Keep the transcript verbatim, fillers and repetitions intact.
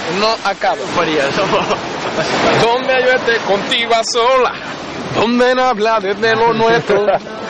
no acaba. María, somos... Donde yo esté contigo a sola, donde no habla desde lo nuestro,